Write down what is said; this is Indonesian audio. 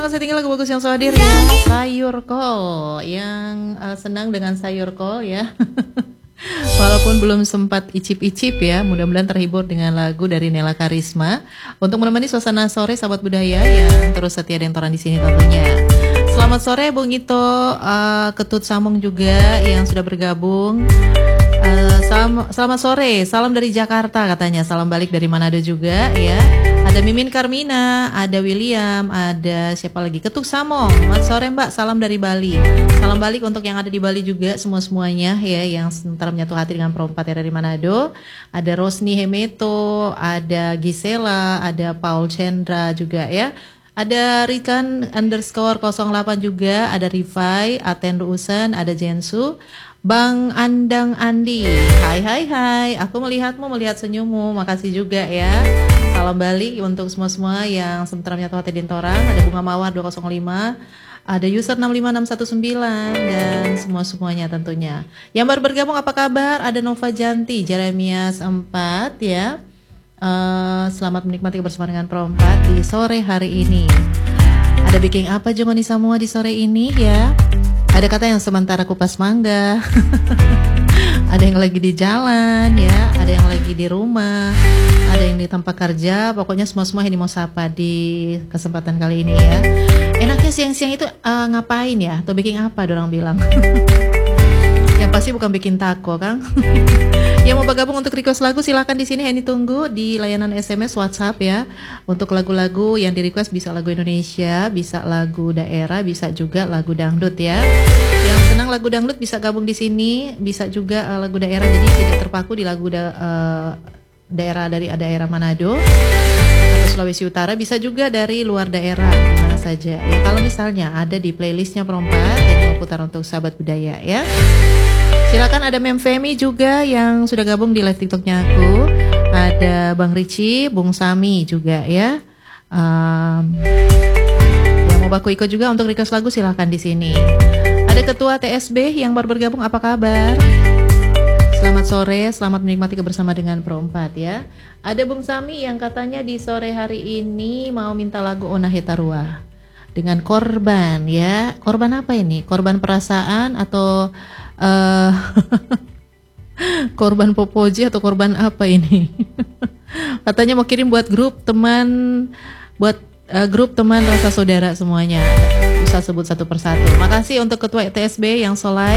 Saya tinggal lagu bagus yang hadir ya, sayur kol yang senang dengan sayur kol ya. Walaupun belum sempat icip-icip ya, mudah-mudahan terhibur dengan lagu dari Nela Karisma untuk menemani suasana sore sahabat budaya yang terus setia dan toran di sini tentunya. Selamat sore Bung Ito, Ketut Samung juga yang sudah bergabung. Selamat sore, salam dari Jakarta katanya, salam balik dari Manado juga ya. Ada Mimin Karmina, ada William, ada siapa lagi? Ketuk Samong. Selamat sore Mbak, salam dari Bali. Salam balik untuk yang ada di Bali juga semuanya ya, yang sementara menyatu hati dengan perempat dari Manado. Ada Rosni Hemeto, ada Gisela, ada Paul Chandra juga ya. Ada Rikan _08 juga, ada Rifai, Aten Ruusan, ada Jensu, Bang Andang Andi. Hai, aku melihatmu, melihat senyummu, makasih juga ya. Salam balik untuk semua yang sementara menyatu hati di Torang. Ada Bunga Mawar 205, ada user 65619 dan semuanya tentunya. Yang baru bergabung apa kabar? Ada Nova Janti, Jeremias 4 ya. Selamat menikmati bersama dengan Perompat di sore hari ini. Ada bikin apa Jongoni semua di sore ini ya. Ada kata yang sementara kupas mangga. Ada yang lagi di jalan ya, ada yang lagi di rumah, ada yang di tempat kerja. Pokoknya semua ini mau sapa di kesempatan kali ini ya. Enaknya siang-siang itu ngapain ya? Atau bikin apa dorang bilang? Yang pasti bukan bikin taco kan? Yang mau bergabung untuk request lagu silahkan di sini. Ini tunggu di layanan SMS WhatsApp ya. Untuk lagu-lagu yang di request bisa lagu Indonesia, bisa lagu daerah, bisa juga lagu dangdut ya. Yang senang lagu dangdut bisa gabung di sini, bisa juga lagu daerah. Jadi tidak terpaku di lagu daerah dari daerah Manado atau Sulawesi Utara, bisa juga dari luar daerah mana saja. Ya kalau misalnya ada di playlistnya Perompat yang mau putar untuk sahabat budaya ya. Silakan, ada Mem Femi juga yang sudah gabung di live TikToknya aku. Ada Bang Ricci, Bung Sami juga ya. Yang mau baku ikut juga untuk request lagu silakan di sini. Ada Ketua TSB yang baru bergabung, apa kabar? Selamat sore, selamat menikmati kebersamaan dengan Perompat ya. Ada Bung Sami yang katanya di sore hari ini mau minta lagu Ona Hetarua dengan korban ya. Korban apa ini? Korban perasaan atau korban popoji atau korban apa ini? Katanya mau kirim buat grup teman, buat grup teman rasa saudara semuanya. Bisa sebut satu persatu. Makasih untuk Ketua TSB yang soleh